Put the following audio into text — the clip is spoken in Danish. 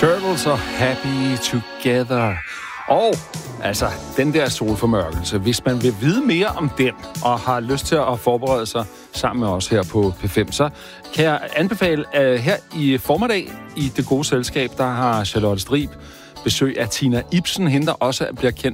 Turtles og Happy Together. Og altså, den der solformørkelse, hvis man vil vide mere om den, og har lyst til at forberede sig sammen med os her på P5, så kan jeg anbefale, at her i formiddag i Det Gode Selskab, der har Charlotte Strib besøg af Tina Ibsen, hende der også bliver kendt